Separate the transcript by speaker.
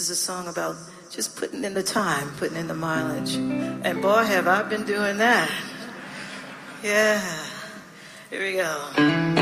Speaker 1: is a song about just putting in the time, putting in the mileage. And boy, have I been doing that. Yeah. Here we go.